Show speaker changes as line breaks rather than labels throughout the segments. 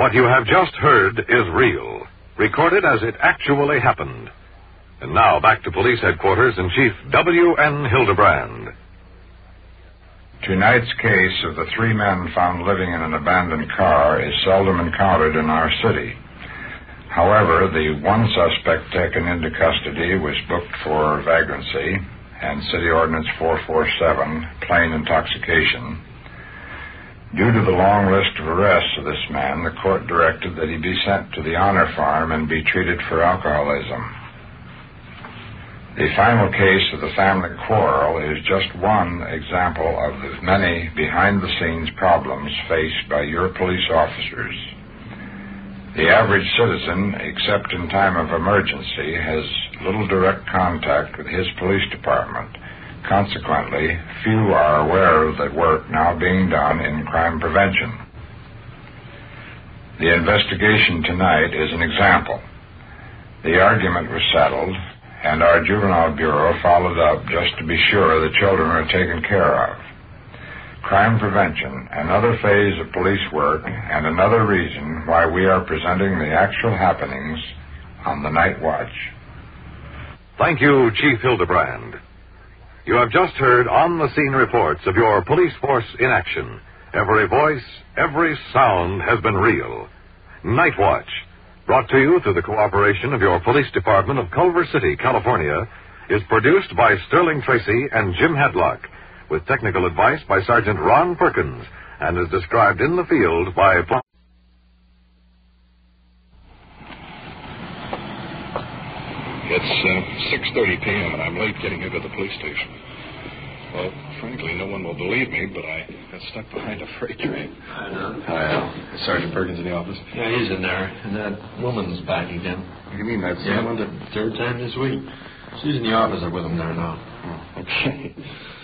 What you have just heard is real, recorded as it actually happened. And now back to police headquarters and Chief W.N. Hildebrand.
Tonight's case of the three men found living in an abandoned car is seldom encountered in our city. However, the one suspect taken into custody was booked for vagrancy and City Ordinance 447, plain intoxication. Due to the long list of arrests of this man, the court directed that he be sent to the Honor Farm and be treated for alcoholism. The final case of the family quarrel is just one example of the many behind-the-scenes problems faced by your police officers. The average citizen, except in time of emergency, has little direct contact with his police department. Consequently, few are aware of the work now being done in crime prevention. The investigation tonight is an example. The argument was settled, and our Juvenile Bureau followed up just to be sure the children are taken care of. Crime prevention, another phase of police work, and another reason why we are presenting the actual happenings on the Night Watch.
Thank you, Chief Hildebrand. You have just heard on-the-scene reports of your police force in action. Every voice, every sound has been real. Night Watch, brought to you through the cooperation of your police department of Culver City, California, is produced by Sterling Tracy and Jim Hadlock, with technical advice by Sergeant Ron Perkins, and is described in the field by...
It's 6:30 p.m., and I'm late getting into the police station. Well, frankly, no one will believe me, but I got stuck behind a freight train.
I know.
Hi, Al. Is Sergeant Perkins in the office?
Yeah, he's in there. And that woman's back again.
You mean that
Yeah,
someone?
the third time this week. She's in the office with him there now.
Oh, okay.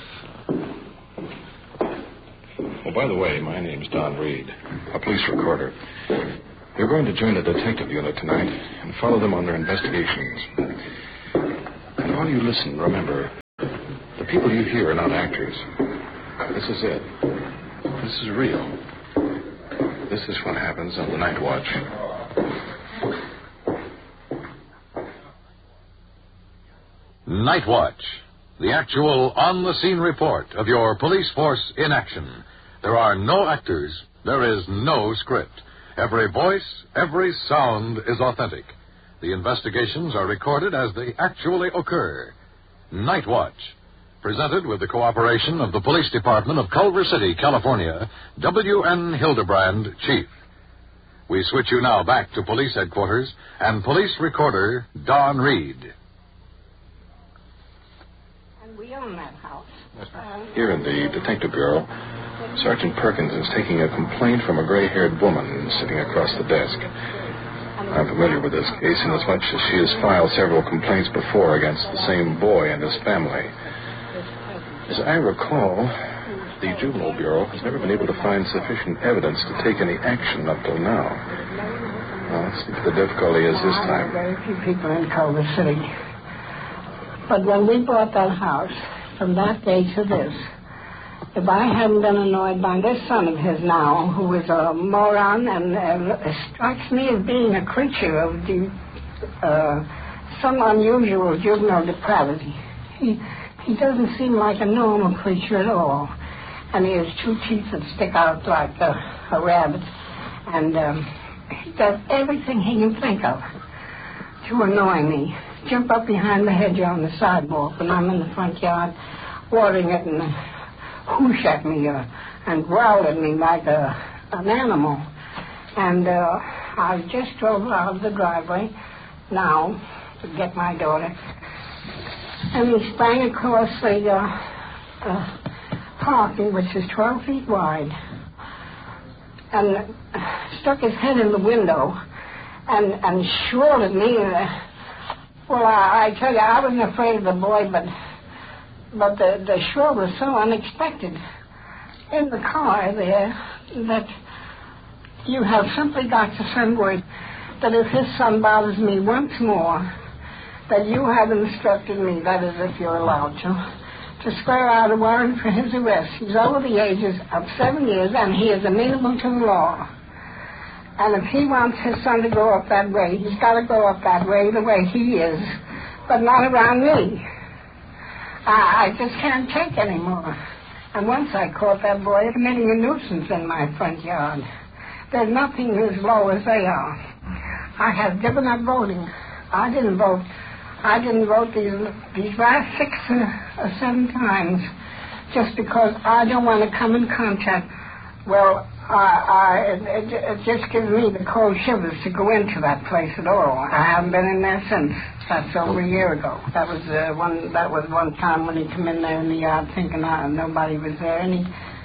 Well, by the way, my name's Don Reed, a police recorder. You're going to join the detective unit tonight and follow them on their investigations. And while you listen, remember, the people you hear are not actors. This is it. This is real. This is what happens on the Night Watch.
Night Watch, the actual on-the-scene report of your police force in action. There are no actors. There is no script. Every voice, every sound is authentic. The investigations are recorded as they actually occur. Night Watch, presented with the cooperation of the Police Department of Culver City, California, W.N. Hildebrand, Chief. We switch you now back to police headquarters and police recorder Don Reed.
And we own that house.
Here in the Detective Bureau, Sergeant Perkins is taking a complaint from a gray-haired woman sitting across the desk. I'm familiar with this case inasmuch as she has filed several complaints before against the same boy and his family. As I recall, the Juvenile Bureau has never been able to find sufficient evidence to take any action up till now. Well, let's see what the difficulty is this time.
Very few people in Culver City. But when we bought that house, from that day to this, if I hadn't been annoyed by this son of his now, who is a moron and strikes me as being a creature of some unusual juvenile depravity. He doesn't seem like a normal creature at all. And he has two teeth that stick out like a rabbit. And he does everything he can think of to annoy me. Jump up behind the hedge on the sidewalk when I'm in the front yard watering it and whoosh at me and growl at me like an animal. And I just drove out of the driveway now to get my daughter. And he sprang across the parking, which is 12 feet wide, and stuck his head in the window and shrilled at me. Well, I tell you, I wasn't afraid of the boy, but the shrill was so unexpected in the car there that you have simply got to send word that if his son bothers me once more, that you have instructed me, that is, if you're allowed to swear out a warrant for his arrest. He's over the ages of 7 years, and he is amenable to the law. And if he wants his son to go up that way, he's got to go up that way the way he is, but not around me. I just can't take anymore. And once I caught that boy committing a nuisance in my front yard. There's nothing as low as they are. I have given up voting. I didn't vote. I didn't vote these last 6 or 7 times just because I don't want to come in contact. Well, it just gives me the cold shivers to go into that place at all. I haven't been in there since. That's over a year ago. That was one time when he come in there in the yard thinking nobody was there, and he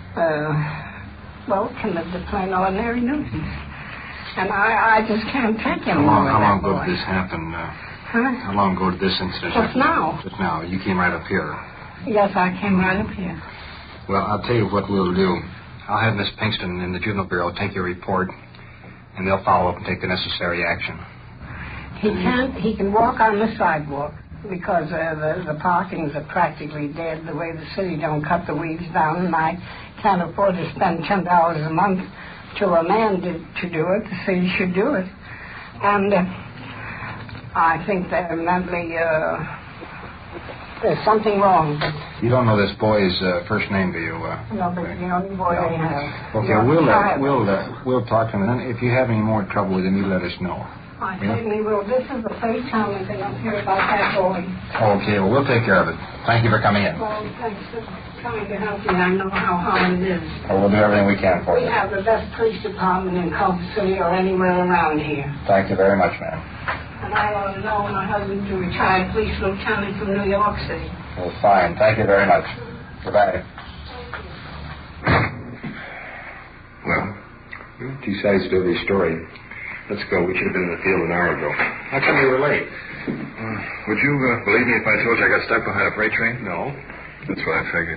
committed a plain ordinary nuisance. And I just can't take him.
How long ago did this happen?
Huh?
How long ago did this incident
happen? Just
now. You came right up here.
Yes, I came right up here.
Well, I'll tell you what we'll do. I'll have Miss Pinkston in the Juvenile Bureau take your report, and they'll follow up and take the necessary action.
He can walk on the sidewalk because the parkings are practically dead. The way the city don't cut the weeds down, and I can't afford to spend $10 a month to a man to do it. The city should do it. And I think they're mentally... there's something wrong. But
you don't know this boy's first name, do you?
No, but it's the only boy they have.
Okay, we'll talk to him. And if you have any more trouble with him, you let us know.
I certainly will. This is the first time I've been up here about that boy.
Okay, well, we'll take care of it. Thank you for coming in.
Well, thanks for trying to help me. I know how hard it is.
Well, we'll do everything we can for you.
We have the best police department in Culver City or anywhere around here.
Thank you very much, ma'am.
And I want to know my husband's a retired police lieutenant from New York City.
Well, fine. Thank you very much. Goodbye.
Well, two sides to every story. Let's go. We should have been in the field an hour ago.
How come you were late?
Would you believe me if I told you I got stuck behind a freight train?
No.
That's what I figured.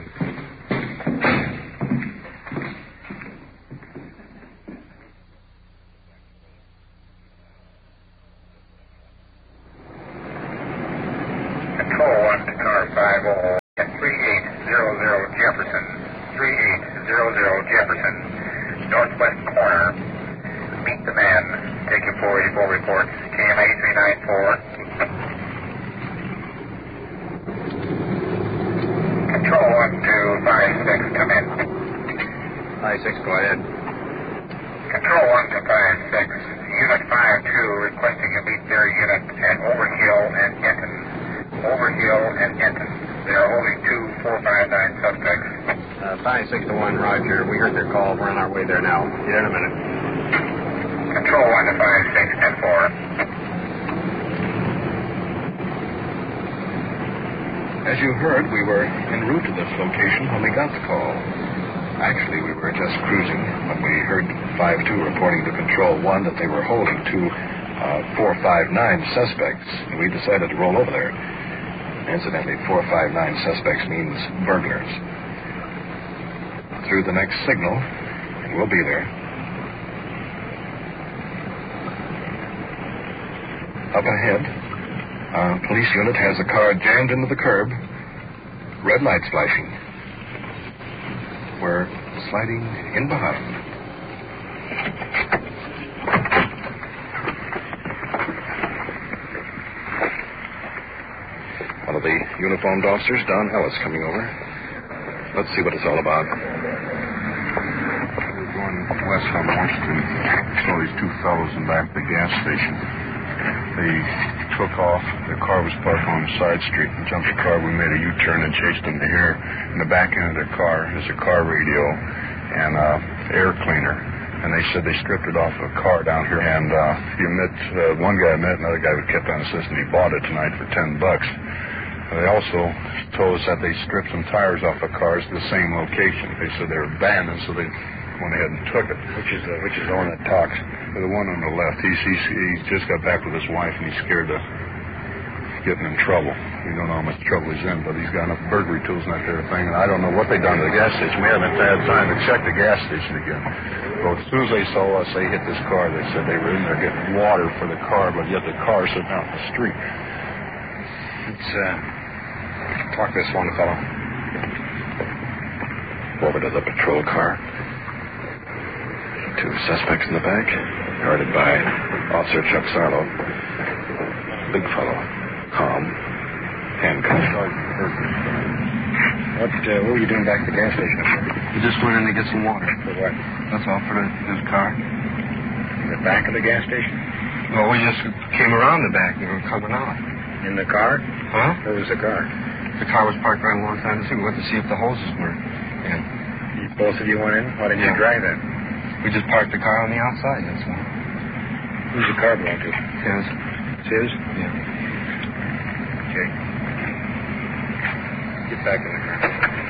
Control 1 to car 50 at 3800 Jefferson. 3800 Jefferson. Northwest corner. Meet the man. Take your 484 reports. KMA 394. Control 1 to 56. Come in.
56, go ahead.
Control 1 to 56. Unit 52 requesting you meet their unit at Overhill and Enton. Overhill and Enton. There are only 2 459 suspects.
56 to 1, Roger. We heard their call. We're on our way there now. Be there in a minute.
Control 1 to 56, 10-4.
As you heard, we were en route to this location when we got the call. Actually, we were just cruising when we heard 5-2 reporting to Control 1 that they were holding 2 459 suspects, and we decided to roll over there. Incidentally, 459 suspects means burglars. Through the next signal, and we'll be there. Up ahead, a police unit has a car jammed into the curb. Red lights flashing. We're sliding in behind. One of the uniformed officers, Don Ellis, coming over. Let's see what it's all about.
We're going west on Washington. Saw these 2 fellows in back of the gas station. They took off. Their car was parked on the side street. We jumped the car. We made a U-turn and chased them to here. In the back end of their car is a car radio and air cleaner. And they said they stripped it off of a car down here. And one guy met, another guy kept on insisting he bought it tonight for $10. They also told us that they stripped some tires off of cars at the same location. They said they were abandoned, so they went ahead and took it. Which is the one that talks? The one on the left. He just got back with his wife, and he's scared of getting in trouble. We don't know how much trouble he's in, but he's got enough burglary tools and that kind of thing. And I don't know what they done to the gas station. We haven't had time to check the gas station again. But as soon as they saw us, they hit this car. They said they were in there getting water for the car, but yet the car sitting out in the street.
Let's talk to this one fellow.
Over to the patrol car. 2 suspects in the back. guarded by Officer Chuck Sarlo. Big fellow, calm, handcuffed.
What were you doing back at the gas station?
We just went in to get some water.
For what?
That's all for his car.
In the back of the gas station?
Well, we just came around the back and we were coming out.
In the car?
Huh?
Where was the car?
The car was parked right alongside the street. We went to see if the hoses were in.
Both of you went in? Why didn't you drive it?
We just parked the car on the outside, that's all.
Who's the car belong to?
His.
It's his?
Yeah.
Okay. Get back in the car.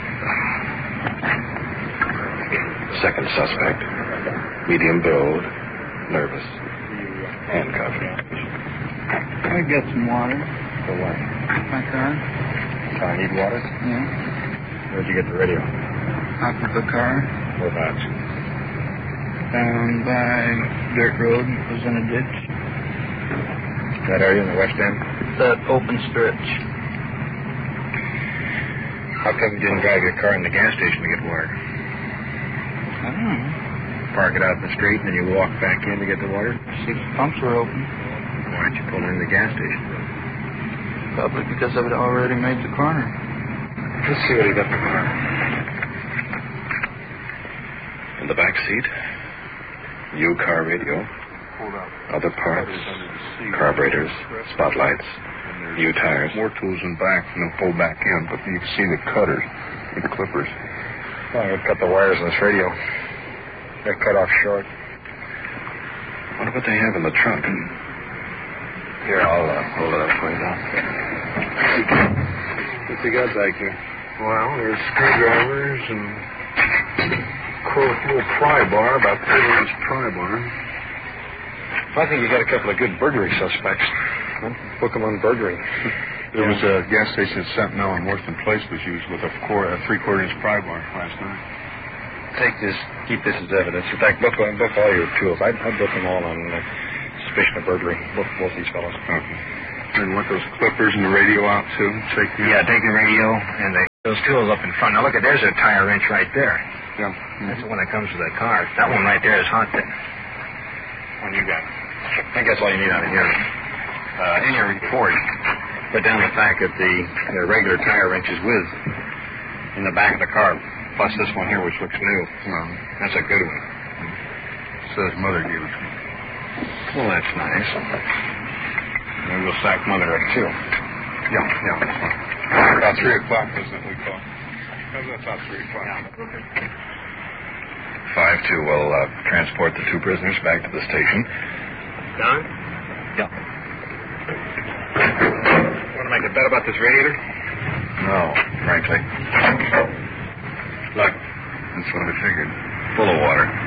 Second suspect, medium build, nervous, handcuffed.
I got some water.
For what?
My car.
I need water?
Yeah.
Where'd you get the radio?
Out of the car.
Whereabouts?
Down by dirt road. It was in a ditch.
That area in the west end?
That open stretch.
How come you didn't drive your car in the gas station to get water?
I don't know.
Park it out in the street and then you walk back in to get the water?
See if the pumps were open.
Why didn't you pull in the gas station?
Probably because I had already made the corner.
Let's see what he got in the car.
In the back seat, new car radio, other parts, carburetors, spotlights, new tires.
More tools in back and they'll pull back in, but you can see the cutters, the clippers.
Well, we've cut the wires in this radio. They're cut off short.
What about they have in the trunk?
Here, I'll hold it up for you now.
What's he got back here?
Well, there's screwdrivers and
Little pry bar, about 3 inch pry bar.
I think you got a couple of good burglary suspects. I'll book them on burglary.
There was a gas station at Sentinel and Worston Place was used with a 3/4 inch pry bar last night.
Take this, keep this as evidence. In fact, book all your tools. I'd book them all on suspicion of burglary. Both these fellows.
Okay. And want those clippers and the radio out too?
Take the radio and those tools up in front. Now look at, there's a tire wrench right there.
Yeah.
That's the one that comes with the car. That one right there is hot then. One you got. I think that's all you need out of here. In your report, put down the fact that the regular tire wrench is with in the back of the car, plus this one here, which looks new.
Well,
That's a good one.
says Mother gave it to me.
Well, that's nice. Maybe we'll sack Mother up too.
Yeah. About 3 o'clock, isn't it, we call? That's about 3 o'clock.
Yeah. Okay.
5-2 will transport the 2 prisoners back to the station.
Don?
Yeah.
Want to make a bet about this radiator?
No, frankly.
Look.
That's what I figured. Full of water.